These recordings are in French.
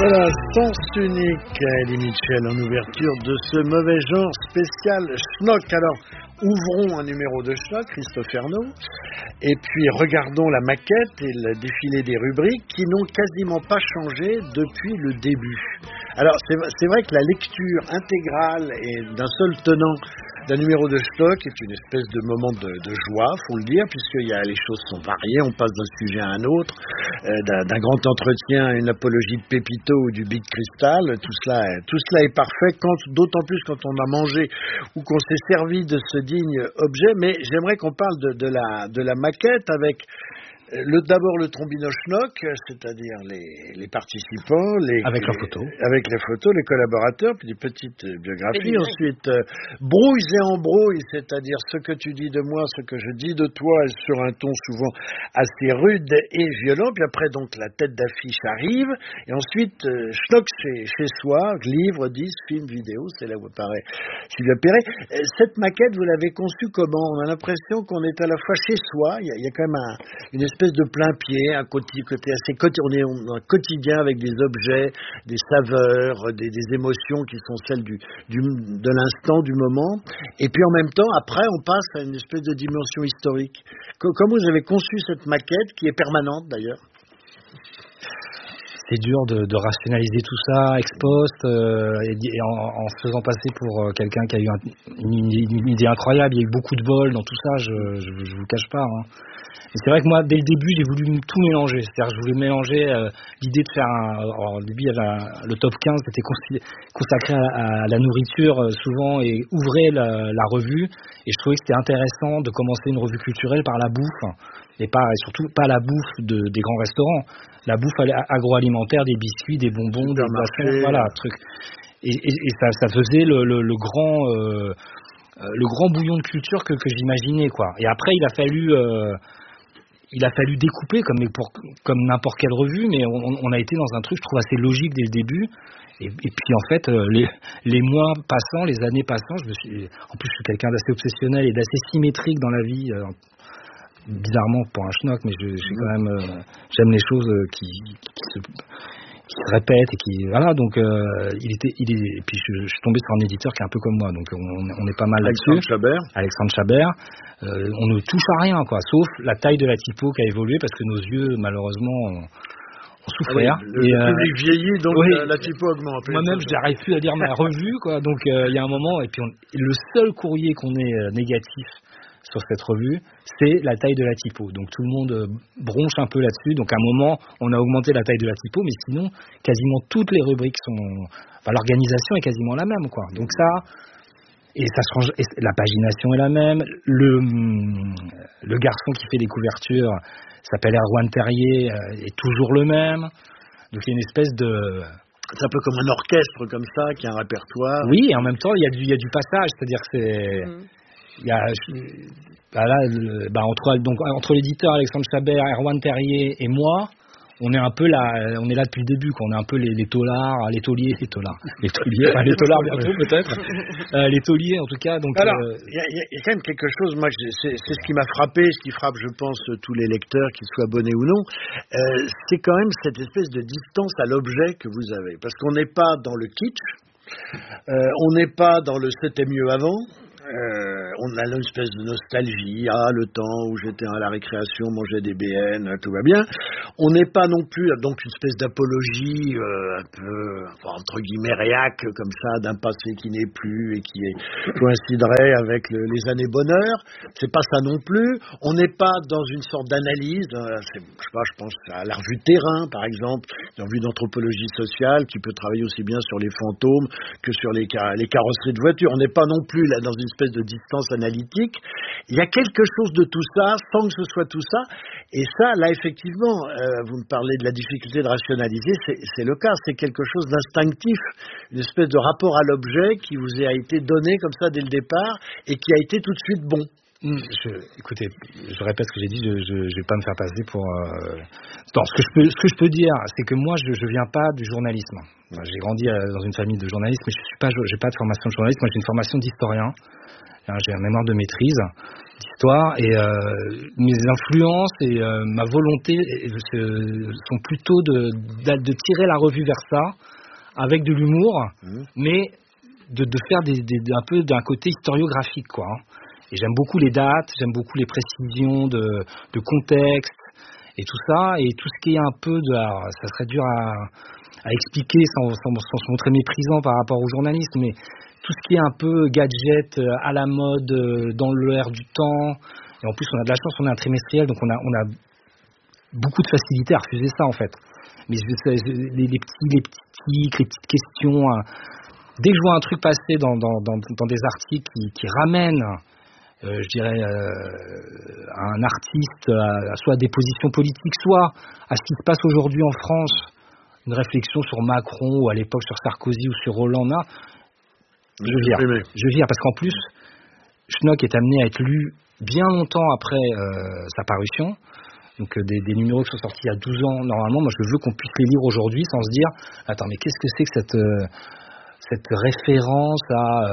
Voilà, Sens Unique, Elie Mitchell en ouverture de ce mauvais genre spécial Schnock. Alors, ouvrons un numéro de Schnock, Christophe Ernaud, et puis regardons la maquette et le défilé des rubriques qui n'ont quasiment pas changé depuis le début. Alors, c'est vrai que la lecture intégrale et d'un seul tenant d'un numéro de Schnock est une espèce de moment de joie, faut le dire, puisque les choses sont variées, on passe d'un sujet à un autre, d'un grand entretien à une apologie de Pépito ou du Big Crystal, tout cela est parfait, d'autant plus quand on a mangé ou qu'on s'est servi de ce digne objet. Mais j'aimerais qu'on parle de la maquette avec d'abord le trombino Schnock, c'est-à-dire les participants, avec les photos, les collaborateurs, puis des petites biographies. Ensuite, brouilles et embrouilles, c'est-à-dire ce que tu dis de moi, ce que je dis de toi, sur un ton souvent assez rude et violent. Puis après, donc, la tête d'affiche arrive. Et ensuite, Schnock chez soi, livres, disques, films, vidéos, c'est là où apparaît Sylvia Perret. Cette maquette, vous l'avez conçue comment? On a l'impression qu'on est à la fois chez soi, il y a quand même une espèce de plein pied, un côté assez on est en quotidien avec des objets, des saveurs, des émotions qui sont celles de l'instant, du moment. Et puis en même temps, après, on passe à une espèce de dimension historique. Comment vous avez conçu cette maquette, qui est permanente d'ailleurs? C'est dur de rationaliser tout ça ex post et en se faisant passer pour quelqu'un qui a eu une idée incroyable. Il y a eu beaucoup de bol dans tout ça, je vous cache pas. Hein. Et c'est vrai que moi, dès le début, j'ai voulu tout mélanger. C'est-à-dire que je voulais mélanger l'idée de faire au début, il y avait le top 15 qui était consacré à la nourriture souvent et ouvrait la revue. Et je trouvais que c'était intéressant de commencer une revue culturelle par la bouffe. Et surtout pas la bouffe des grands restaurants. La bouffe agroalimentaire, des biscuits, des bonbons, des boissons, voilà, truc. Et ça faisait le grand bouillon de culture que j'imaginais, quoi. Et après, il a fallu découper comme n'importe quelle revue, mais on a été dans un truc, je trouve, assez logique dès le début. Et puis en fait, les mois passant, les années passant, en plus je suis quelqu'un d'assez obsessionnel et d'assez symétrique dans la vie, bizarrement pour un schnock, mais j'aime les choses qui se répètent et qui voilà, donc et puis je suis tombé sur un éditeur qui est un peu comme moi, donc on est pas mal là-dessus. Alexandre Chabert. On ne touche à rien, quoi, sauf la taille de la typo qui a évolué parce que nos yeux malheureusement ont souffert. Le public vieillit, donc oui, la typo augmente. Moi-même, je n'arrive plus à lire ma revue, quoi. Donc il y a un moment, et puis le seul courrier qu'on ait négatif sur cette revue, c'est la taille de la typo. Donc tout le monde bronche un peu là-dessus. Donc à un moment, on a augmenté la taille de la typo, mais sinon, quasiment toutes les rubriques l'organisation est quasiment la même, quoi. Donc ça. Et ça change, et la pagination est la même. Le garçon qui fait les couvertures s'appelle Erwan Terrier, est toujours le même. Donc il y a une espèce de... C'est un peu comme un orchestre comme ça, qui a un répertoire. Oui, et en même temps, il y a du passage, c'est-à-dire que c'est... Il y a, entre l'éditeur Alexandre Chabert, Erwan Terrier et moi, on est un peu là, on est là depuis le début, quoi. On est un peu les taulards, les tauliers bientôt peut-être, les tauliers en tout cas. Donc, alors, il y a quand même quelque chose, moi, c'est ce qui m'a frappé, ce qui frappe, je pense, tous les lecteurs, qu'ils soient abonnés ou non, c'est quand même cette espèce de distance à l'objet que vous avez, parce qu'on n'est pas dans le kitsch, on n'est pas dans le c'était mieux avant. On a une espèce de nostalgie, le temps où j'étais à la récréation, mangeais des BN, tout va bien. On n'est pas non plus, donc, une espèce d'apologie un peu, entre guillemets, réac, comme ça, d'un passé qui n'est plus et qui coïnciderait avec les années bonheur. C'est pas ça non plus. On n'est pas dans une sorte d'analyse, je pense à la revue Terrain, par exemple, une revue d'anthropologie sociale qui peut travailler aussi bien sur les fantômes que sur les carrosseries de voitures. On n'est pas non plus là dans une espèce de distance analytique. Il y a quelque chose de tout ça, sans que ce soit tout ça. Et ça, là, effectivement, vous me parlez de la difficulté de rationaliser, c'est le cas. C'est quelque chose d'instinctif, une espèce de rapport à l'objet qui vous a été donné comme ça dès le départ et qui a été tout de suite bon. Écoutez, je répète ce que j'ai dit, je vais pas me faire passer pour... Non, ce que je peux dire, c'est que moi, je viens pas du journalisme. J'ai grandi dans une famille de journalistes, mais j'ai pas de formation de journaliste. Moi, j'ai une formation d'historien. J'ai un mémoire de maîtrise d'histoire et mes influences et ma volonté sont plutôt de tirer la revue vers ça avec de l'humour, mais de faire un peu d'un côté historiographique, quoi. Et j'aime beaucoup les dates, j'aime beaucoup les précisions de contexte et tout ça, et tout ce qui est un peu ça serait dur à expliquer sans se montrer méprisant par rapport aux journalistes, mais tout ce qui est un peu gadget à la mode dans l'air du temps, et en plus on a de la chance, on est un trimestriel, donc on a beaucoup de facilité à refuser ça en fait. Mais les petits tics, les petites questions, dès que je vois un truc passer dans des articles qui ramènent, je dirais, un artiste soit à des positions politiques, soit à ce qui se passe aujourd'hui en France, une réflexion sur Macron ou à l'époque sur Sarkozy ou sur Hollande, je vire parce qu'en plus Schnock est amené à être lu bien longtemps après sa parution, donc des numéros qui sont sortis il y a 12 ans normalement. Moi je veux qu'on puisse les lire aujourd'hui sans se dire attends mais qu'est-ce que c'est que cette référence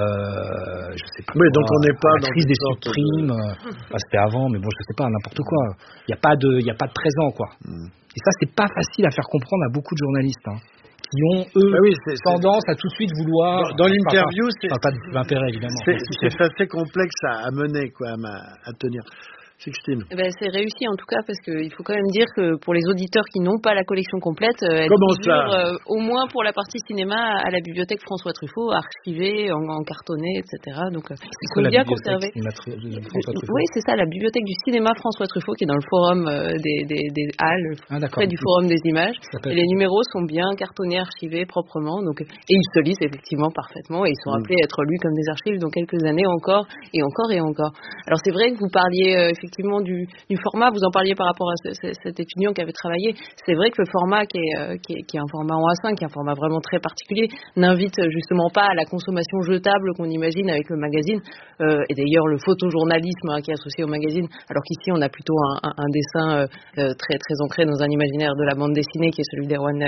à je sais pas, oui, donc on n'est pas la crise des supprimes, c'était avant, mais bon je sais pas, n'importe quoi. Il y a pas de présent, quoi. Et ça c'est pas facile à faire comprendre à beaucoup de journalistes, qui ont tendance à tout de suite vouloir. Dans l'interview, c'est pas d'intérêt évidemment. C'est assez complexe à mener, quoi, à tenir. Sixtine. C'est réussi en tout cas, parce qu'il faut quand même dire que pour les auditeurs qui n'ont pas la collection complète, elle figure au moins pour la partie cinéma à la bibliothèque François Truffaut, archivée, en cartonné, etc. Donc ils sont bien conservés. Oui, c'est ça, la bibliothèque du cinéma François Truffaut qui est dans le forum des Halles, près du forum des images. Et les numéros sont bien cartonnés, archivés proprement, donc, et ils se lisent effectivement parfaitement, et ils sont appelés à être lus comme des archives dans quelques années encore et encore et encore. Alors c'est vrai que vous parliez effectivement du format, vous en parliez par rapport à cet étudiant qui avait travaillé. C'est vrai que le format qui est un format en A5, qui est un format vraiment très particulier, n'invite justement pas à la consommation jetable qu'on imagine avec le magazine, et d'ailleurs le photojournalisme qui est associé au magazine, alors qu'ici on a plutôt un dessin très très ancré dans un imaginaire de la bande dessinée qui est celui d'Erwan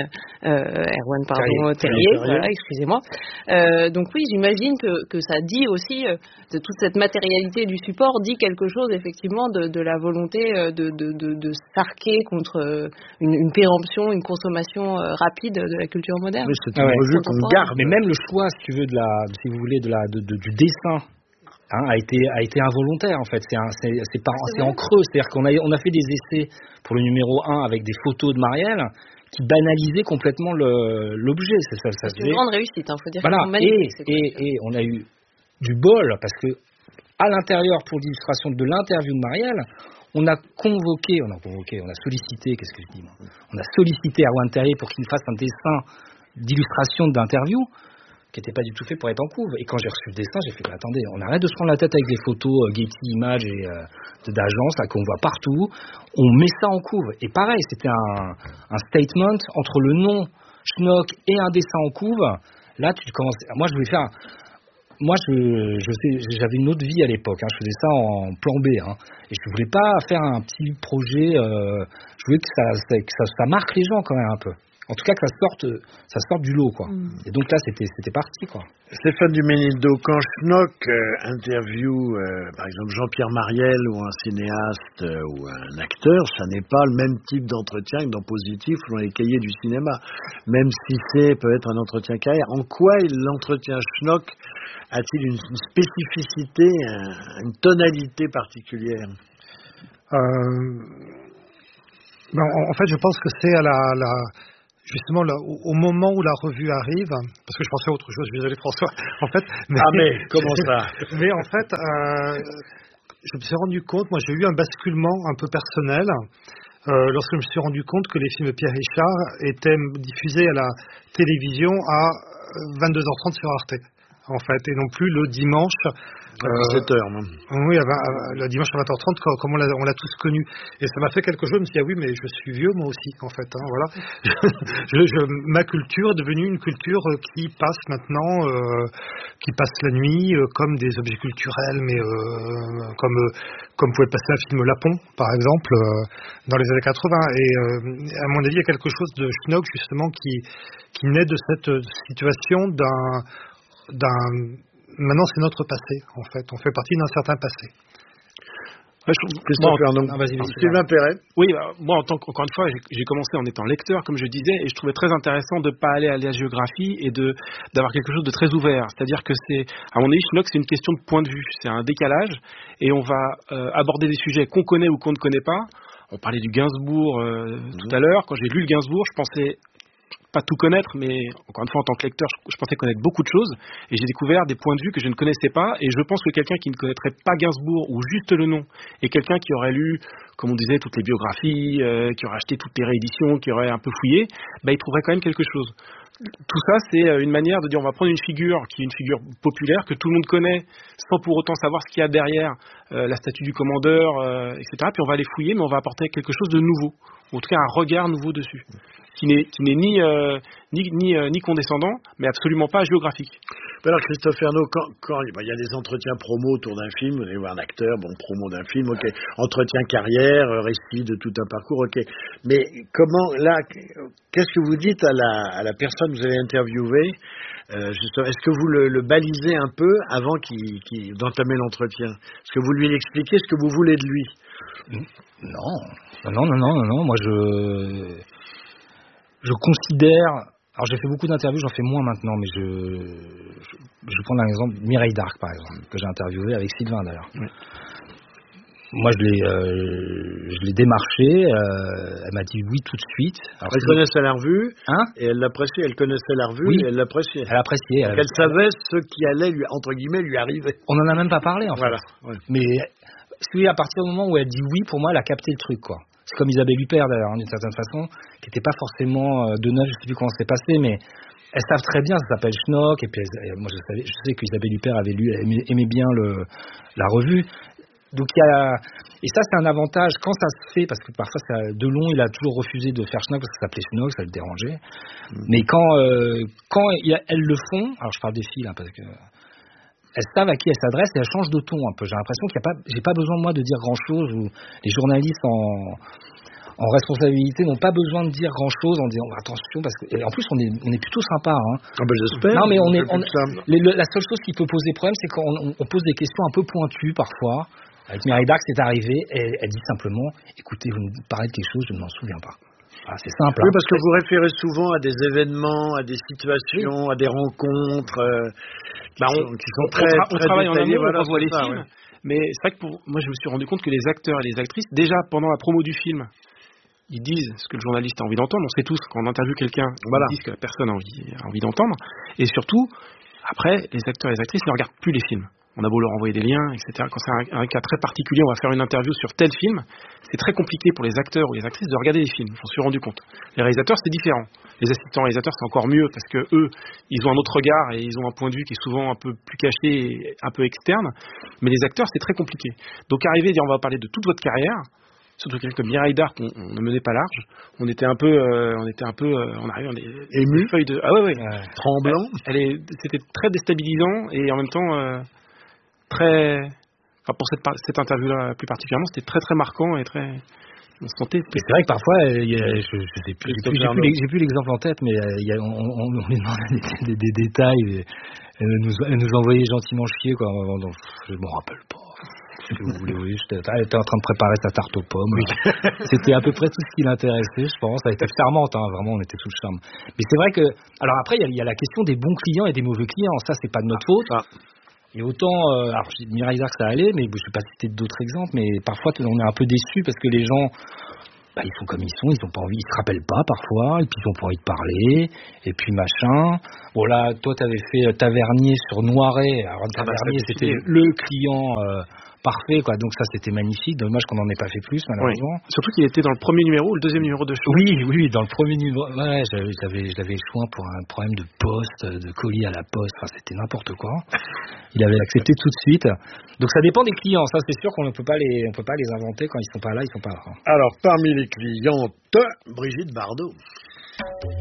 Terrier. Voilà, excusez-moi. Donc oui, j'imagine que ça dit aussi de toute cette matérialité du support, dit quelque chose effectivement de la volonté de s'arquer contre une péremption, une consommation rapide de la culture moderne. Oui, c'est une revue qu'on garde. Mais même le choix, si tu veux, si vous voulez, du dessin, a été involontaire en fait. C'est en creux. C'est-à-dire qu'on a fait des essais pour le numéro 1 avec des photos de Marielle qui banalisaient complètement l'objet. C'est une grande réussite, faut dire. Voilà. Et on a eu du bol parce que à l'intérieur, pour l'illustration de l'interview de Marielle, on a sollicité, qu'est-ce que je dis moi ? On a sollicité Erwan Terrier pour qu'il nous fasse un dessin d'illustration d'interview qui n'était pas du tout fait pour être en couve. Et quand j'ai reçu le dessin, j'ai fait attendez, on arrête de se prendre la tête avec des photos Getty Images et d'agences là qu'on voit partout. On met ça en couve. Et pareil, c'était un statement entre le nom Schnock et un dessin en couve. Là, tu commences. Moi, je voulais faire. Moi, j'avais une autre vie à l'époque. Je faisais ça en plan B. Et je voulais pas faire un petit projet. Je voulais que ça marque les gens quand même un peu. En tout cas, que ça sorte du lot, quoi. Et donc là, c'était parti, quoi. Stéphane Duménildo, quand Schnock interview, par exemple, Jean-Pierre Marielle ou un cinéaste ou un acteur, ça n'est pas le même type d'entretien que dans Positif ou dans les cahiers du cinéma. Même si c'est peut-être un entretien carrière. En quoi l'entretien Schnock a-t-il une spécificité, une tonalité particulière ? En fait, je pense que c'est justement au moment où la revue arrive, parce que je pensais à autre chose, je suis désolé François, en fait. Mais comment ça ? Mais en fait, je me suis rendu compte, moi j'ai eu un basculement un peu personnel, lorsque je me suis rendu compte que les films de Pierre Richard étaient diffusés à la télévision à 22h30 sur Arte, en fait, et non plus le dimanche. 17h, même. Oui, le dimanche à 20h30, comme on l'a tous connu. Et ça m'a fait quelque chose, je me suis dit, ah oui, mais je suis vieux, moi aussi, en fait. Voilà. Ma culture est devenue une culture qui passe maintenant, qui passe la nuit, comme des objets culturels, mais comme pouvait passer un film Lapon, par exemple, dans les années 80. Et à mon avis, il y a quelque chose de Schnock, justement, qui naît de cette situation Maintenant, c'est notre passé, en fait. On fait partie d'un certain passé. Christophe Arnaud. Sylvain Perret. Oui, moi, encore une fois, j'ai commencé en étant lecteur, comme je disais, et je trouvais très intéressant de ne pas aller à la géographie et d'avoir quelque chose de très ouvert. C'est-à-dire que à mon avis, Schnock, c'est une question de point de vue. C'est un décalage, et on va aborder des sujets qu'on connaît ou qu'on ne connaît pas. On parlait du Gainsbourg tout à l'heure. Quand j'ai lu le Gainsbourg, je pensais pas tout connaître, mais encore une fois, en tant que lecteur, je pensais connaître beaucoup de choses, et j'ai découvert des points de vue que je ne connaissais pas, et je pense que quelqu'un qui ne connaîtrait pas Gainsbourg, ou juste le nom, et quelqu'un qui aurait lu, comme on disait, toutes les biographies, qui aurait acheté toutes les rééditions, qui aurait un peu fouillé, il trouverait quand même quelque chose. Tout ça, c'est une manière de dire, on va prendre une figure qui est une figure populaire, que tout le monde connaît, sans pour autant savoir ce qu'il y a derrière la statue du commandeur, etc., puis on va aller fouiller, mais on va apporter quelque chose de nouveau, ou en tout cas un regard nouveau dessus, qui n'est ni condescendant, mais absolument pas géographique. Alors Christophe Ernaud, quand il y a des entretiens promo autour d'un film, vous allez voir un acteur, promo d'un film, ok, entretien carrière, récit de tout un parcours, ok, mais comment, là, qu'est-ce que vous dites à la personne que vous allez interviewer, justement, est-ce que vous le balisez un peu avant d'entamer l'entretien? Est-ce que vous lui expliquez ce que vous voulez de lui? Non, moi je considère, alors j'ai fait beaucoup d'interviews, j'en fais moins maintenant, mais je prends un exemple, Mireille Darc par exemple, que j'ai interviewé avec Sylvain d'ailleurs. Oui. Moi je l'ai démarché, elle m'a dit oui tout de suite. Alors, elle connaissait la revue, et elle l'appréciait, elle connaissait la revue, et elle l'appréciait. Elle appréciait. Elle savait ce qui allait lui, entre guillemets, lui arriver. On n'en a même pas parlé en fait. Voilà. Ouais. Mais à partir du moment où elle dit oui, pour moi elle a capté le truc quoi. C'est comme Isabelle Huppert d'ailleurs, d'une certaine façon, qui n'était pas forcément de neuf, je ne sais plus comment c'est passé, mais elles savent très bien, ça s'appelle Schnock, et puis moi je sais qu'Isabelle Huppert avait lu, aimait bien la revue. Donc et ça c'est un avantage quand ça se fait, parce que parfois Delon il a toujours refusé de faire Schnock parce que ça s'appelait Schnock, ça le dérangeait. Mais quand elles le font, alors je parle des filles parce que elles savent à qui elles s'adressent et elles changent de ton un peu. J'ai l'impression j'ai pas besoin moi de dire grand chose, ou les journalistes en responsabilité n'ont pas besoin de dire grand chose en disant attention, parce que et en plus on est plutôt sympa. J'espère. Non mais la seule chose qui peut poser problème, c'est quand on pose des questions un peu pointues parfois. Avec Mireille Darc, c'est arrivé, et elle dit simplement écoutez, vous me parlez de quelque chose, je ne m'en souviens pas. C'est simple. Oui, parce que vous référez souvent à des événements, à des situations, à des rencontres qui sont très on travaille en détaillées. amont, on voit les films. Mais c'est vrai que moi, je me suis rendu compte que les acteurs et les actrices, déjà pendant la promo du film, ils disent ce que le journaliste a envie d'entendre. On sait tous, quand on interviewe quelqu'un, ils disent que la personne a envie d'entendre. Et surtout, après, les acteurs et les actrices ne regardent plus les films. On a beau leur envoyer des liens, etc. Quand c'est un cas très particulier, on va faire une interview sur tel film, c'est très compliqué pour les acteurs ou les actrices de regarder les films, j'en suis rendu compte. Les réalisateurs, c'est différent. Les assistants réalisateurs, c'est encore mieux, parce que eux, ils ont un autre regard et ils ont un point de vue qui est souvent un peu plus caché et un peu externe. Mais les acteurs, c'est très compliqué. Donc arriver et dire on va parler de toute votre carrière, surtout quelqu'un comme Mireille Darc, on ne menait pas large. On arrive, on est ému, feuilles de tremblant. C'était très déstabilisant et en même temps pour cette interview-là plus particulièrement, c'était très très marquant et très. On se sentait. Mais c'est vrai que parfois, je sais plus, j'ai plus l'exemple en tête, mais on lui demandait des détails. Et elle nous envoyait gentiment chier quoi. Je m'en rappelle pas. Ce que vous voulez, oui, elle était en train de préparer sa tarte aux pommes. C'était à peu près tout ce qui l'intéressait, je pense. Elle était charmante, vraiment, on était sous le charme. Mais c'est vrai que, alors après, il y a la question des bons clients et des mauvais clients. Ça, c'est pas de notre faute. Et autant, alors je dis Mireille Darc ça allait, mais je ne vais pas citer d'autres exemples, mais parfois on est un peu déçus parce que les gens, ils sont comme ils sont, ils n'ont pas envie, ils se rappellent pas parfois, et puis ils n'ont pas envie de parler, et puis machin. Bon là, toi tu avais fait Tavernier sur Noiret, alors Tavernier c'était le client parfait quoi, donc ça c'était magnifique, dommage qu'on n'en ait pas fait plus malheureusement. Oui. Surtout qu'il était dans le premier numéro ou le deuxième numéro de show. Oui, dans le premier numéro, j'avais joint pour un problème de poste, de colis à la poste, c'était n'importe quoi. Il avait accepté tout de suite. Donc ça dépend des clients, ça c'est sûr qu'on ne peut pas les inventer, quand ils sont pas là, ils sont pas là. Alors parmi les clientes, Brigitte Bardot.